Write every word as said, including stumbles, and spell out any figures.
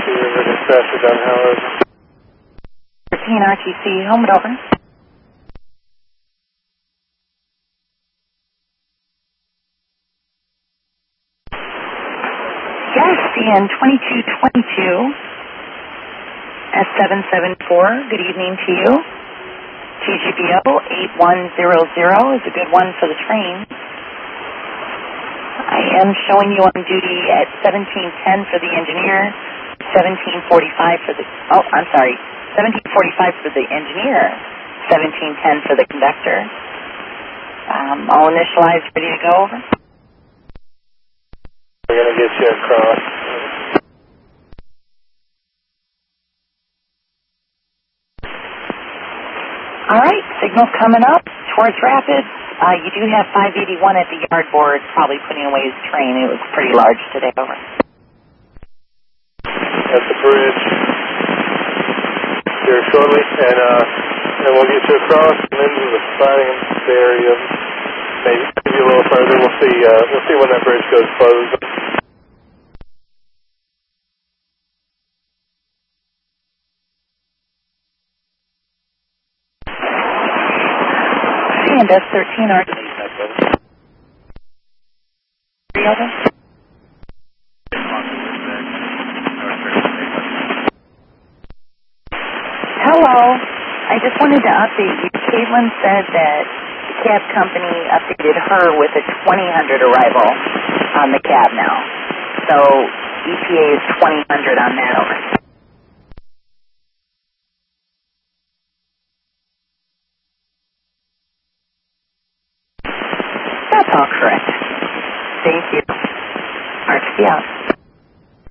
Sea River dispatcher down Howard. thirteen R T C, home and over. Yes, C N twenty-two twenty-two, S seven seven four, good evening to you. T G B O eight one zero zero is a good one for the train. I am showing you on duty at seventeen ten for the engineer, seventeen forty-five for the, oh, I'm sorry, seventeen forty-five for the engineer, seventeen ten for the conductor. Um, all initialized, ready to go, over. We're going to get you across. All right, signal coming up towards Rapids. Uh, you do have five eighty-one at the yard board, probably putting away his train. It was pretty large today, over. At the bridge here shortly, and uh, and we'll get you across and into the spotting area. Maybe, maybe a little further. We'll see. Uh, we'll see when that bridge goes closed. And S thirteen R T C. Over. Hello. I just wanted to update you. Caitlin said that the cab company updated her with a twenty hundred arrival on the cab now. So E T A is twenty hundred on that, over.